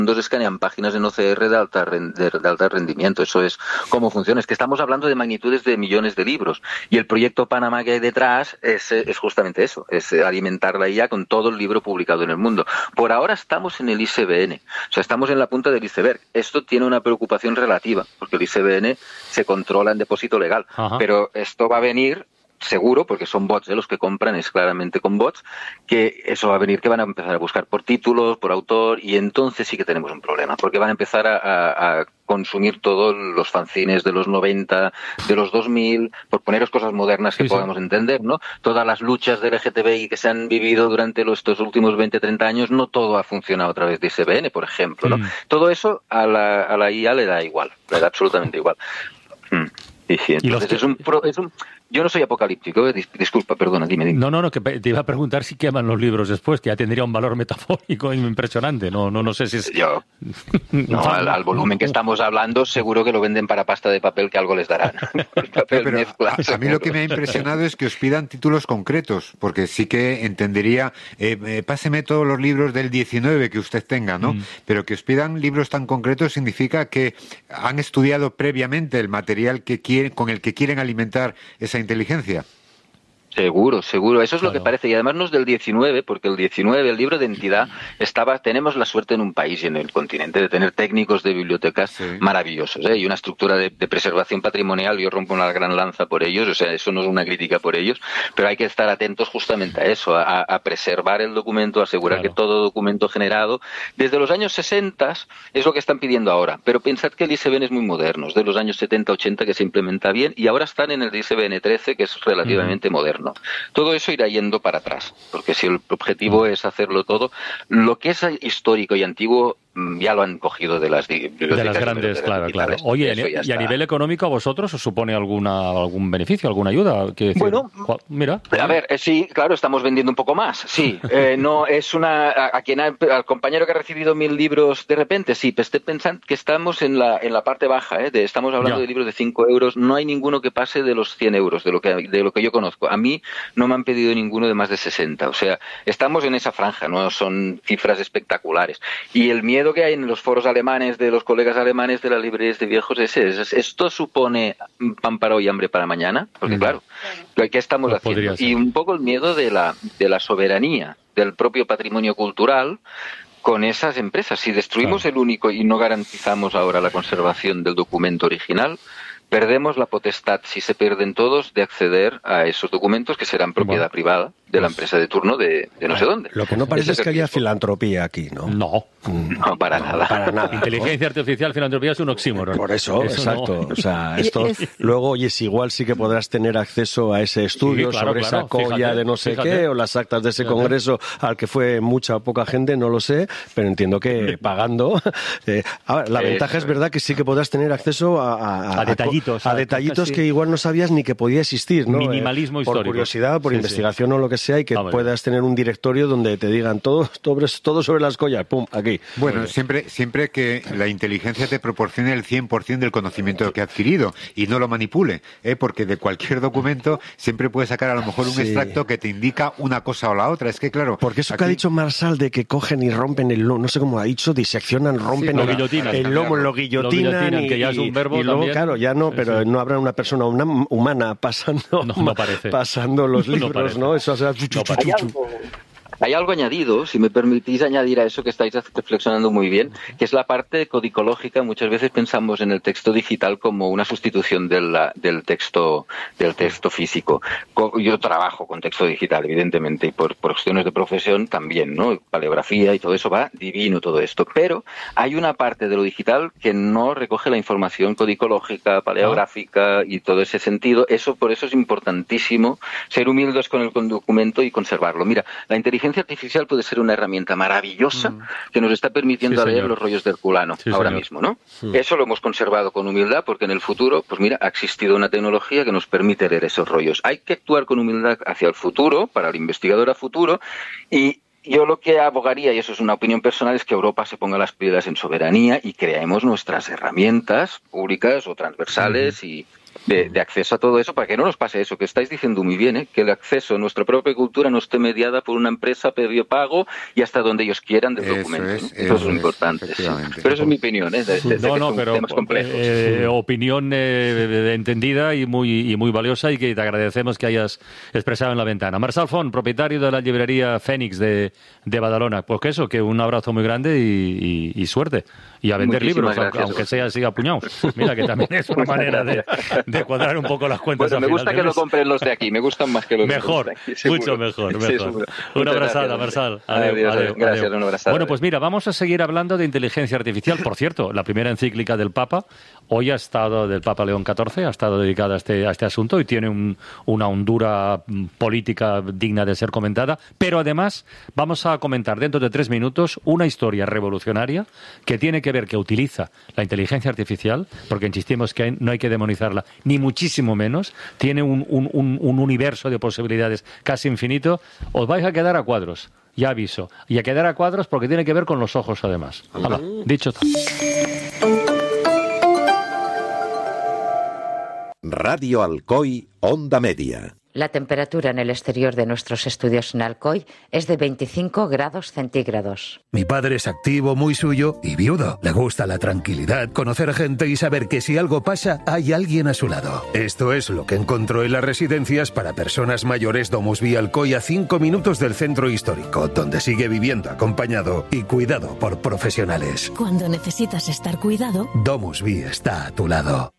escanean páginas en OCR de alta rendimiento. Eso es cómo funciona. Es que estamos hablando de magnitudes de millones de libros. Y el proyecto Panamá que hay detrás es justamente eso, es alimentar la IA con todo el libro publicado en el mundo. Por ahora estamos en el ISBN, o sea, estamos en la punta del iceberg. Esto tiene una preocupación relativa, porque el ISBN se controla en depósito legal. Ajá. Pero esto va a venir seguro, porque son bots, los que compran es claramente con bots, que eso va a venir, que van a empezar a buscar por títulos, por autor, y entonces sí que tenemos un problema, porque van a empezar a consumir todos los fanzines de los 90, de los 2000, por poneros cosas modernas que podamos entender, ¿no? Todas las luchas del LGTBI que se han vivido durante estos últimos 20, 30 años, no todo ha funcionado a través de ISBN, por ejemplo, ¿no? Todo eso a la IA le da igual, le da absolutamente igual. Sí, entonces yo no soy apocalíptico, disculpa, perdona, dime. No, que te iba a preguntar si queman los libros después, que ya tendría un valor metafórico impresionante. No sé si es... al volumen que estamos hablando, seguro que lo venden para pasta de papel, que algo les darán. Pero a mí lo que me ha impresionado es que os pidan títulos concretos, porque sí que entendería, páseme todos los libros del 19 que usted tenga, ¿no? Pero que os pidan libros tan concretos significa que han estudiado previamente el material con el que quieren alimentar esa inteligencia. Seguro. Eso es lo que parece. Y además no es del 19, porque el 19, el libro de entidad, tenemos la suerte en un país y en el continente de tener técnicos de bibliotecas maravillosos, y una estructura de preservación patrimonial. Yo rompo una gran lanza por ellos, o sea, eso no es una crítica por ellos, pero hay que estar atentos justamente a eso, a preservar el documento, a asegurar que todo documento generado desde los años 60 es lo que están pidiendo ahora. Pero pensad que el ISBN es muy moderno, es de los años 70, 80 que se implementa bien, y ahora están en el ISBN 13, que es relativamente moderno. Todo eso irá yendo para atrás, porque si el objetivo es hacerlo todo, lo que es histórico y antiguo ya lo han cogido de las bibliotecas. De las grandes, claro. Oye, ¿y a nivel económico a vosotros os supone algún beneficio, alguna ayuda? Bueno, mira. A ver, sí, claro, estamos vendiendo un poco más, sí. No es al compañero que ha recibido 1000 libros de repente, sí, pero estoy pensando que estamos en la parte baja, estamos hablando de libros de 5 euros, no hay ninguno que pase de los 100 euros, de lo que yo conozco. A mí no me han pedido ninguno de más de 60, o sea, estamos en esa franja, no son cifras espectaculares. Y el miedo que hay en los foros alemanes, de los colegas alemanes de las librerías de viejos, ¿esto supone pan para hoy, hambre para mañana? Porque claro, ¿qué estamos haciendo? Y un poco el miedo de la soberanía, del propio patrimonio cultural, con esas empresas. Si destruimos el único y no garantizamos ahora la conservación del documento original, perdemos la potestad, si se pierden todos, de acceder a esos documentos que serán propiedad privada de la empresa de turno de no sé dónde. Lo que no parece es que haya filantropía aquí, ¿no? No, para nada. Para nada. Inteligencia artificial, filantropía es un oxímoron. Por eso exacto. No. O sea, esto luego, igual sí que podrás tener acceso a ese estudio sobre esa colla de no sé qué, o las actas de ese congreso al que fue mucha o poca gente, no lo sé, pero entiendo que pagando. La ventaja es verdad que sí que podrás tener acceso a detallitos que igual no sabías ni que podía existir, ¿no? Minimalismo histórico. Por curiosidad, por investigación o lo que sea, y que puedas tener un directorio donde te digan todo sobre las collas, pum, aquí. Bueno, siempre que la inteligencia te proporcione el 100% del conocimiento que ha adquirido y no lo manipule, porque de cualquier documento siempre puedes sacar a lo mejor un extracto que te indica una cosa o la otra. Es que claro... Porque eso que ha dicho Marsal de que cogen y rompen el lomo, no sé cómo ha dicho, diseccionan, rompen el lomo, lo guillotinan, que ya es un verbo y luego, también. Claro, ya no, pero no habrá una persona humana pasando los libros, ¿no? Eso Hay algo añadido, si me permitís añadir a eso que estáis reflexionando muy bien, que es la parte codicológica. Muchas veces pensamos en el texto digital como una sustitución del texto físico. Yo trabajo con texto digital, evidentemente, y por cuestiones de profesión también, ¿no? Paleografía y todo eso va divino todo esto. Pero hay una parte de lo digital que no recoge la información codicológica, paleográfica y todo ese sentido. Por eso es importantísimo ser humildes con el documento y conservarlo. Mira, la inteligencia artificial puede ser una herramienta maravillosa que nos está permitiendo leer los rollos de Herculano ahora mismo, ¿no? Eso lo hemos conservado con humildad porque en el futuro, pues mira, ha existido una tecnología que nos permite leer esos rollos. Hay que actuar con humildad hacia el futuro, para el investigador a futuro, y yo lo que abogaría, y eso es una opinión personal, es que Europa se ponga las pilas en soberanía y creemos nuestras herramientas públicas o transversales y de acceso a todo eso, para que no nos pase eso que estáis diciendo muy bien, que el acceso a nuestra propia cultura no esté mediada por una empresa previo pago y hasta donde ellos quieran del documento. Eso es lo importante. Pero eso es mi opinión. Opinión entendida y muy valiosa, y que te agradecemos que hayas expresado en la ventana. Marçal Font, propietario de la librería Fénix de Badalona. Pues que un abrazo muy grande y suerte. Y a vender libros, aunque sea así a puñados. Mira, que también es una manera de cuadrar un poco las cuentas. Me gusta que lo compren los de aquí, me gustan más que los de aquí. Mucho mejor. Una abrazada, Marçal. Adiós. Gracias, una abrazada. Bueno, pues mira, vamos a seguir hablando de inteligencia artificial. Por cierto, la primera encíclica del Papa, del Papa León XIV, ha estado dedicada a este asunto y tiene una hondura política digna de ser comentada. Pero además vamos a comentar dentro de 3 minutos una historia revolucionaria que tiene que ver, que utiliza la inteligencia artificial, porque insistimos que no hay que demonizarla, ni muchísimo menos. Tiene un universo de posibilidades casi infinito. Os vais a quedar a cuadros, ya aviso. Y a quedar a cuadros porque tiene que ver con los ojos, además. Hala, dicho está. Radio Alcoy, Onda Media. La temperatura en el exterior de nuestros estudios en Alcoy es de 25 grados centígrados. Mi padre es activo, muy suyo y viudo. Le gusta la tranquilidad, conocer gente y saber que si algo pasa, hay alguien a su lado. Esto es lo que encontró en las residencias para personas mayores Domusvi Alcoy, a 5 minutos del centro histórico, donde sigue viviendo acompañado y cuidado por profesionales. Cuando necesitas estar cuidado, Domusvi está a tu lado.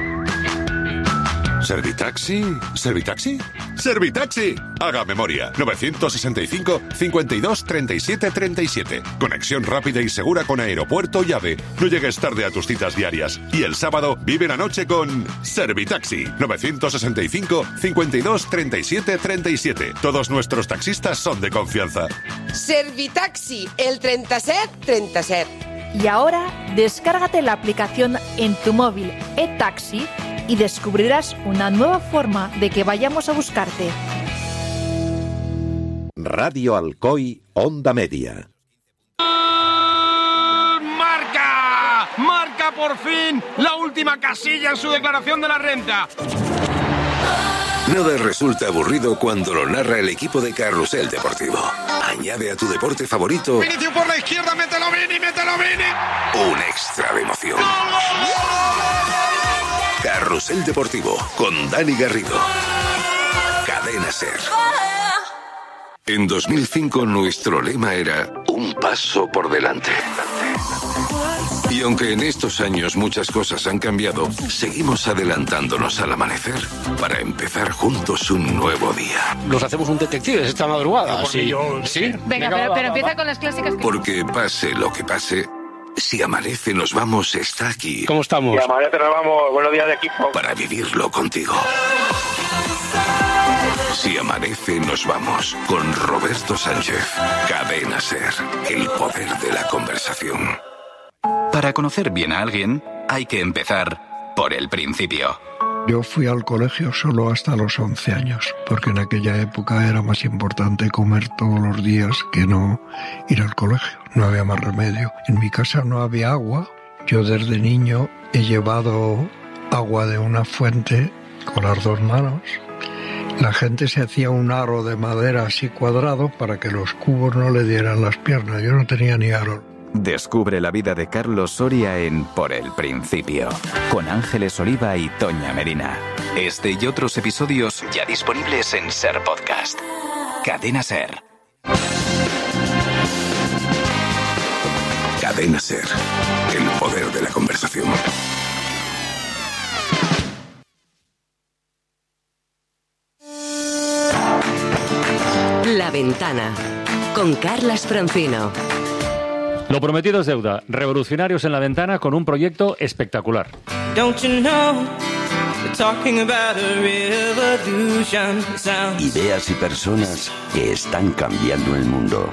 ¿Servitaxi? ¿Servitaxi? ¡Servitaxi! Haga memoria. 965 52 37 37. Conexión rápida y segura con aeropuerto y AVE. No llegues tarde a tus citas diarias. Y el sábado vive la noche con Servitaxi. 965 52 37 37. Todos nuestros taxistas son de confianza. Servitaxi, el 37 37. Y ahora, descárgate la aplicación en tu móvil eTaxi y descubrirás una nueva forma de que vayamos a buscarte. Radio Alcoy, Onda Media. ¡Marca! ¡Marca por fin la última casilla en su declaración de la renta! Nada resulta aburrido cuando lo narra el equipo de Carrusel Deportivo. Añade a tu deporte favorito... Vinicius por la izquierda, mételo Vini. Un extra de emoción. Carrusel Deportivo, con Dani Garrido. Cadena SER. En 2005 nuestro lema era un paso por delante. Y aunque en estos años muchas cosas han cambiado, seguimos adelantándonos al amanecer para empezar juntos un nuevo día. Nos hacemos un detective esta madrugada. ¿Sí? Venga, pero empieza con las clásicas. Porque pase lo que pase, si amanece nos vamos está aquí. ¿Cómo estamos? Si amanece nos vamos. Buenos días de equipo. Para vivirlo contigo. Si amanece nos vamos con Roberto Sánchez. Cadena SER. El poder de la conversación. Para conocer bien a alguien, hay que empezar por el principio. Yo fui al colegio solo hasta los 11 años, porque en aquella época era más importante comer todos los días que no ir al colegio. No había más remedio. En mi casa no había agua. Yo desde niño he llevado agua de una fuente con las 2 manos. La gente se hacía un aro de madera así cuadrado para que los cubos no le dieran las piernas. Yo no tenía ni aro. Descubre la vida de Carlos Soria en Por el Principio, con Ángeles Oliva y Toña Medina. Este y otros episodios ya disponibles en SER Podcast. Cadena SER. Cadena SER. El poder de la conversación. La Ventana, con Carlas Francino. Lo prometido es deuda. Revolucionarios en la Ventana con un proyecto espectacular. Ideas y personas que están cambiando el mundo.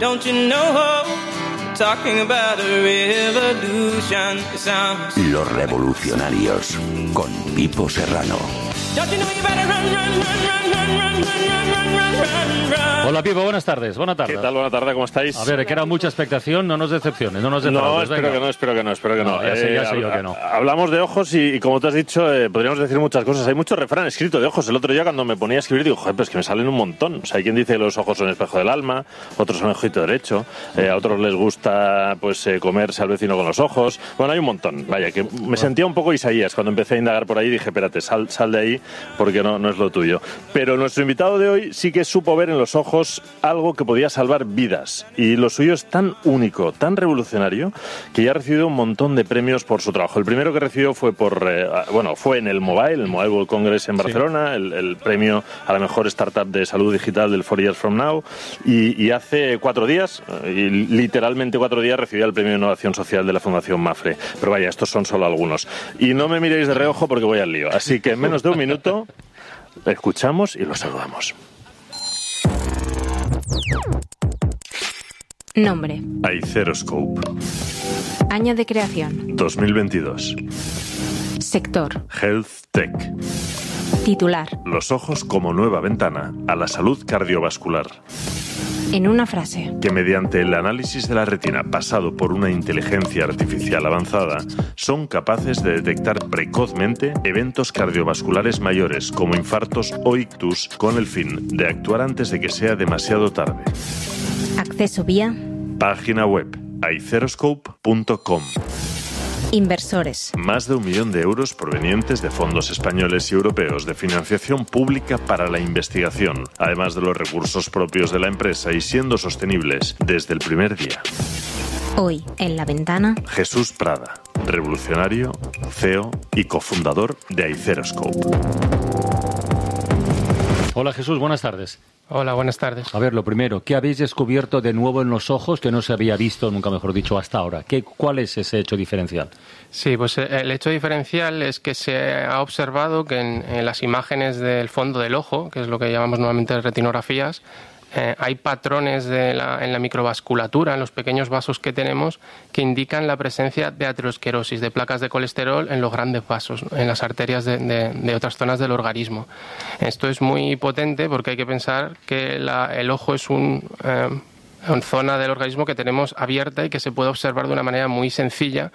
Los Revolucionarios con Pipo Serrano. Hola, Pipo, buenas tardes. Buenas tardes. ¿Qué tal? Buenas tardes, ¿cómo estáis? A ver, que era mucha expectación, no nos decepciones, no nos defraudes. No, espero que no. Ya sé yo que no. Hablamos de ojos y como tú has dicho, podríamos decir muchas cosas. Hay mucho refrán escrito de ojos. El otro día cuando me ponía a escribir digo, joder, pues que me salen un montón. O sea, hay quien dice que los ojos son el espejo del alma, otros son el ojito derecho, a otros les gusta pues comerse al vecino con los ojos. Bueno, hay un montón. Vaya, que me sentía un poco Isaías cuando empecé a indagar por ahí y dije, espérate, sal de ahí porque no es lo tuyo. Pero nuestro invitado de hoy sí que supo ver en los ojos algo que podía salvar vidas. Y lo suyo es tan único, tan revolucionario, que ya ha recibido un montón de premios por su trabajo. El primero que recibió fue fue en el Mobile World Congress en Barcelona, el premio a la mejor startup de salud digital del 4 Years From Now. Y hace 4 días, literalmente 4 días, recibió el premio de innovación social de la Fundación Mafre. Pero vaya, estos son solo algunos. Y no me miréis de reojo porque voy al lío. Así que en menos de un minuto escuchamos y los saludamos. Nombre: Aiceroscope. Año de creación: 2022. Sector: Health Tech. Titular: Los ojos como nueva ventana a la salud cardiovascular. En una frase: que mediante el análisis de la retina pasado por una inteligencia artificial avanzada son capaces de detectar precozmente eventos cardiovasculares mayores como infartos o ictus con el fin de actuar antes de que sea demasiado tarde. Acceso vía página web aiceroscope.com. Inversores: Más de 1 millón de euros provenientes de fondos españoles y europeos de financiación pública para la investigación, además de los recursos propios de la empresa y siendo sostenibles desde el primer día. Hoy en La Ventana, Jesús Prada, revolucionario, CEO y cofundador de Aiceroscope. Hola Jesús, buenas tardes. Hola, buenas tardes. A ver, lo primero, ¿qué habéis descubierto de nuevo en los ojos que no se había visto, nunca mejor dicho, hasta ahora? ¿Cuál es ese hecho diferencial? Sí, pues el hecho diferencial es que se ha observado que en las imágenes del fondo del ojo, que es lo que llamamos normalmente retinografías, hay patrones en la microvasculatura, en los pequeños vasos que tenemos, que indican la presencia de aterosclerosis, de placas de colesterol en los grandes vasos, en las arterias de otras zonas del organismo. Esto es muy potente porque hay que pensar que el ojo es una zona del organismo que tenemos abierta y que se puede observar de una manera muy sencilla,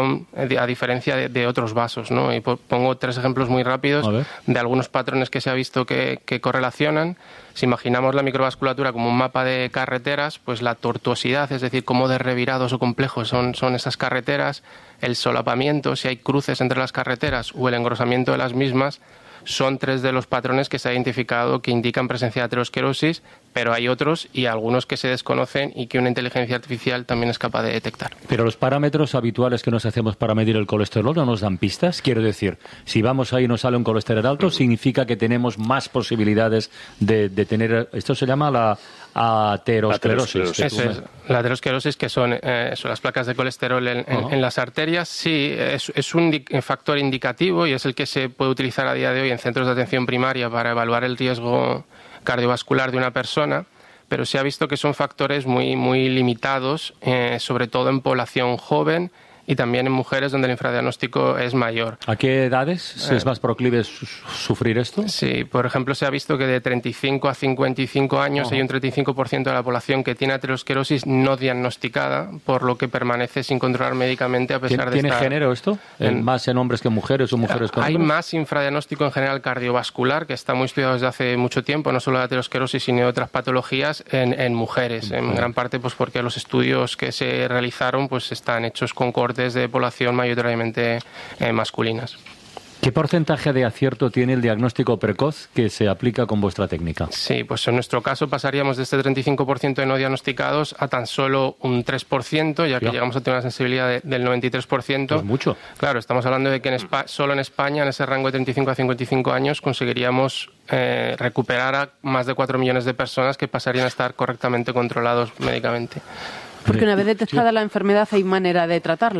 a diferencia de otros vasos, ¿no? Y pongo 3 ejemplos muy rápidos de algunos patrones que se ha visto que correlacionan. Si imaginamos la microvasculatura como un mapa de carreteras, pues la tortuosidad, es decir, cómo de revirados o complejos son esas carreteras, el solapamiento, si hay cruces entre las carreteras o el engrosamiento de las mismas, son 3 de los patrones que se ha identificado que indican presencia de aterosclerosis, pero hay otros y algunos que se desconocen y que una inteligencia artificial también es capaz de detectar. Pero los parámetros habituales que nos hacemos para medir el colesterol no nos dan pistas. Quiero decir, si vamos ahí y nos sale un colesterol alto, significa que tenemos más posibilidades de tener... Esto se llama la aterosclerosis. Eso es, la aterosclerosis, que son las placas de colesterol en las arterias. Sí, es un factor indicativo y es el que se puede utilizar a día de hoy en centros de atención primaria para evaluar el riesgo cardiovascular de una persona, pero se ha visto que son factores muy, muy limitados, sobre todo en población joven y también en mujeres donde el infradiagnóstico es mayor. ¿A qué edades es más proclive sufrir esto? Sí, por ejemplo, se ha visto que de 35 a 55 años hay un 35% de la población que tiene aterosclerosis no diagnosticada, por lo que permanece sin controlar médicamente a pesar de estar... ¿Tiene género esto? ¿Más en hombres que en mujeres o mujeres con hombres? Hay hombres? más infradiagnóstico en general cardiovascular, que está muy estudiado desde hace mucho tiempo, no solo de aterosclerosis, sino de otras patologías en mujeres, en gran parte pues porque los estudios que se realizaron pues están hechos con cortes de población mayoritariamente masculinas. ¿Qué porcentaje de acierto tiene el diagnóstico precoz que se aplica con vuestra técnica? Sí, pues en nuestro caso pasaríamos de este 35% de no diagnosticados a tan solo un 3%, ya que llegamos a tener una sensibilidad del 93%. Es mucho. Claro, estamos hablando de que solo en España, en ese rango de 35 a 55 años, conseguiríamos recuperar a más de 4 millones de personas que pasarían a estar correctamente controlados médicamente. Porque una vez detectada la enfermedad, ¿hay manera de tratarla?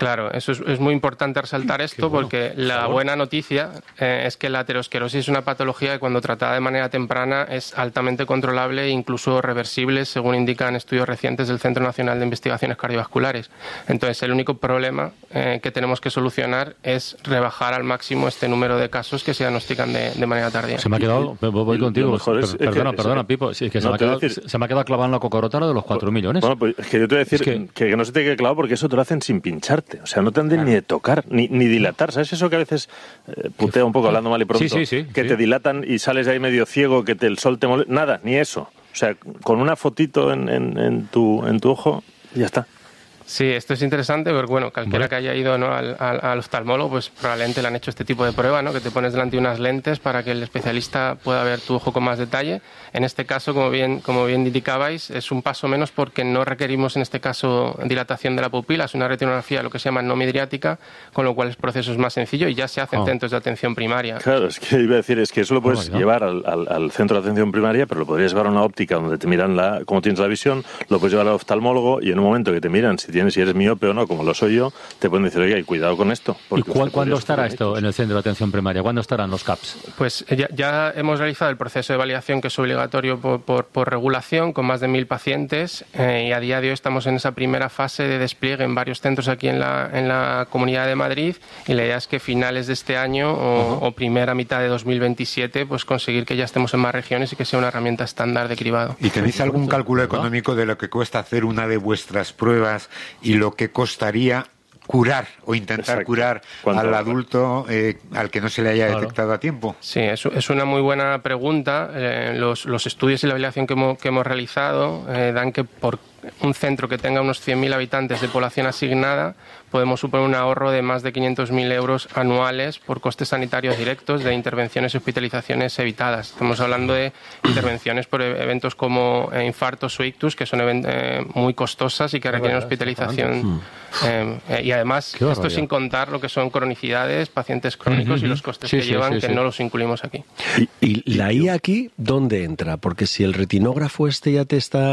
Claro, eso es muy importante resaltar esto porque la buena noticia es que la aterosclerosis es una patología que cuando tratada de manera temprana es altamente controlable e incluso reversible, según indican estudios recientes del Centro Nacional de Investigaciones Cardiovasculares. Entonces, el único problema que tenemos que solucionar es rebajar al máximo este número de casos que se diagnostican de manera tardía. Se me ha quedado, voy contigo, perdona, Pipo, se me ha quedado clavado en la cocorota lo de los 4 millones. Bueno, pues es que yo te voy a decir que no se te quede clavado porque eso te lo hacen sin pincharte. O sea, no te han de ni de tocar, ni dilatar. ¿Sabes eso que a veces putea un poco hablando mal y pronto? Sí, que te dilatan y sales de ahí medio ciego, que el sol te molesta. Nada, ni eso. O sea, con una fotito en tu ojo, ya está. Sí, esto es interesante porque, bueno, cualquiera que haya ido, ¿no?, al oftalmólogo, pues probablemente le han hecho este tipo de prueba, ¿no?, que te pones delante de unas lentes para que el especialista pueda ver tu ojo con más detalle. En este caso, como bien indicabais, es un paso menos porque no requerimos, en este caso, dilatación de la pupila. Es una retinografía, lo que se llama no midriática, con lo cual el proceso es más sencillo y ya se hace en centros de atención primaria. Claro, es que iba a decir, es que eso lo puedes llevar al centro de atención primaria, pero lo podrías llevar a una óptica donde te miran cómo tienes la visión, lo puedes llevar al oftalmólogo y en un momento que te miran si eres miope o no, como lo soy yo, te pueden decir, oye, cuidado con esto. ¿Y cuándo estará esto en el centro de atención primaria? ¿Cuándo estarán los CAPs? Pues ya hemos realizado el proceso de validación, que es obligatorio por regulación, con más de 1.000 pacientes, y a día de hoy estamos en esa primera fase de despliegue en varios centros aquí en la Comunidad de Madrid, y la idea es que finales de este año o primera mitad de 2027, pues conseguir que ya estemos en más regiones y que sea una herramienta estándar de cribado. ¿Y tenéis algún cálculo económico de lo que cuesta hacer una de vuestras pruebas y lo que costaría curar o intentar curar al adulto al que no se le haya detectado a tiempo? Sí, es una muy buena pregunta. Los estudios y la validación que hemos realizado dan que por un centro que tenga unos 100.000 habitantes de población asignada podemos suponer un ahorro de más de 500.000 euros anuales por costes sanitarios directos de intervenciones y hospitalizaciones evitadas. Estamos hablando de intervenciones por eventos como infartos o ictus, que son muy costosas y que requieren hospitalización. Y además, esto sin contar lo que son cronicidades, pacientes crónicos y los costes que llevan, que no los incluimos aquí. ¿Y la IA aquí dónde entra? Porque si el retinógrafo ya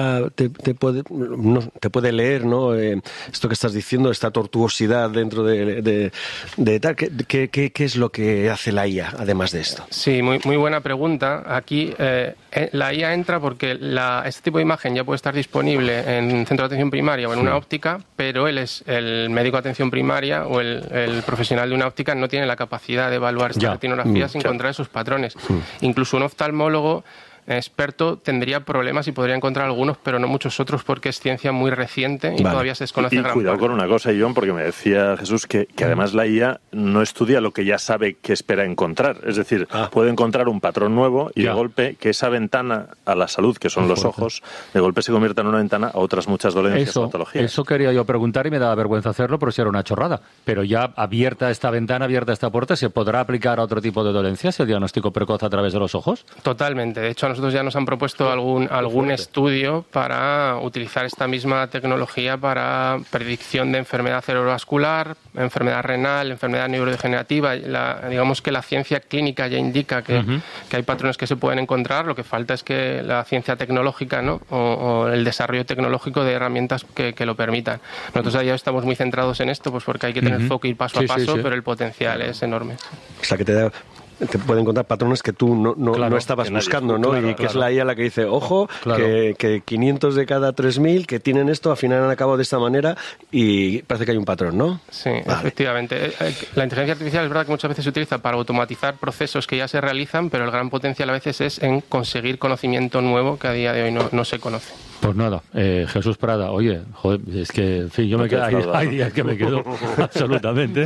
te puede leer, ¿no? Esto que estás diciendo, esta tortuosidad dentro de tal, ¿qué es lo que hace la IA además de esto? Sí, muy buena pregunta. Aquí la IA entra porque este tipo de imagen ya puede estar disponible en un centro de atención primaria o en una óptica, pero el médico de atención primaria o el profesional de una óptica no tiene la capacidad de evaluar esta retinografía sin encontrar esos patrones. Incluso un oftalmólogo experto tendría problemas y podría encontrar algunos, pero no muchos otros, porque es ciencia muy reciente y todavía se desconoce gran parte. Cuidado con una cosa, John, porque me decía Jesús que además la IA no estudia lo que ya sabe que espera encontrar. Es decir, puede encontrar un patrón nuevo y de golpe que esa ventana a la salud, que son los ojos, de golpe se convierta en una ventana a otras muchas dolencias y patologías. Eso quería yo preguntar y me daba vergüenza hacerlo, pero si era una chorrada. Pero ya abierta esta ventana, abierta esta puerta, ¿se podrá aplicar a otro tipo de dolencias el diagnóstico precoz a través de los ojos? Totalmente. De hecho, a nosotros ya nos han propuesto algún estudio para utilizar esta misma tecnología para predicción de enfermedad cerebrovascular, enfermedad renal, enfermedad neurodegenerativa. Digamos que la ciencia clínica ya indica que hay patrones que se pueden encontrar. Lo que falta es que la ciencia tecnológica, ¿no?, o el desarrollo tecnológico de herramientas que lo permitan. Nosotros a día estamos muy centrados en esto, pues porque hay que tener foco y ir paso a paso, pero el potencial es enorme. O sea, que te pueden encontrar patrones que tú no estabas buscando, ¿no? Y que es la IA la que dice, ojo, que 500 de cada 3.000 que tienen esto, al final han acabado de esta manera y parece que hay un patrón, ¿no? Sí, efectivamente. La inteligencia artificial es verdad que muchas veces se utiliza para automatizar procesos que ya se realizan, pero el gran potencial a veces es en conseguir conocimiento nuevo que a día de hoy no se conoce. Pues nada, Jesús Prada, oye, joder, es que, en fin, yo me quedo, hay días que me quedo absolutamente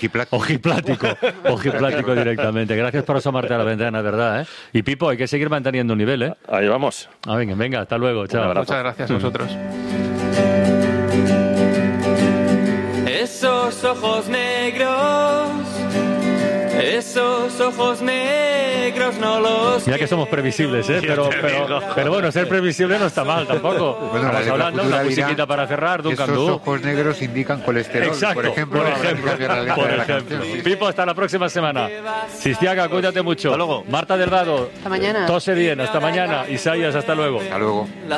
ojiplático directamente. Gracias por asomarte a la ventana, ¿verdad? Y Pipo, hay que seguir manteniendo un nivel, ¿eh? Ahí vamos. Venga, hasta luego, chao. Muchas gracias a vosotros. Esos ojos negros no los... Mira que somos previsibles, pero bueno, ser previsible no está mal tampoco. Bueno, estamos hablando de una musiquita para cerrar, de un candú. Esos ojos negros indican colesterol, por ejemplo. Pipo, hasta la próxima semana. Sistiaga, cuídate mucho. Hasta luego. Marta Delgado. Hasta mañana. Tose bien, hasta mañana. Isaías, hasta luego. Hasta luego.